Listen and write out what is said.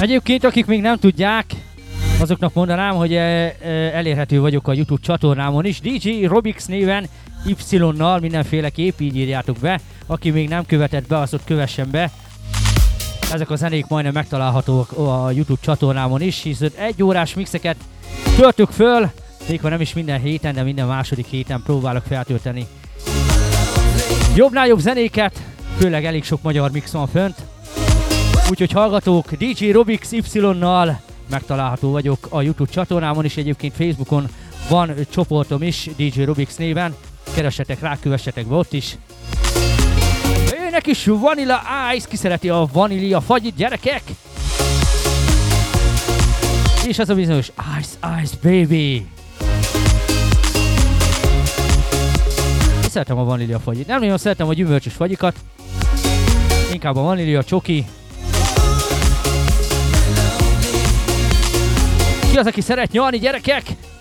Egyébként, akik még nem tudják, azoknak mondanám, hogy elérhető vagyok a YouTube csatornámon is. DJ Robix néven Y-nal mindenféleképp, így írjátok be. Aki még nem követett be, azt ott kövessen be. Ezek a zenék majdnem megtalálhatók a YouTube csatornámon is, hiszen 1 órás mixeket töltök föl, még ha nem is minden héten, de minden második héten próbálok feltölteni jobbnál jobb zenéket, főleg elég sok magyar mix van fönt. Úgyhogy hallgatók, DJ Robix Y-nal megtalálható vagyok a YouTube csatornámon is, egyébként Facebookon van csoportom is, DJ Robix néven, keressetek rá, kövessetek be ott is. Őnek is Vanilla Ice, ki szereti a vanília fagyit, gyerekek? És az a bizonyos Ice Ice Baby. Én szeretem a vanília fagyit, nem nagyon szeretem a gyümölcsös fagyikat, inkább a vanília csoki. Ki az, aki szeret nyalni, gyerekek?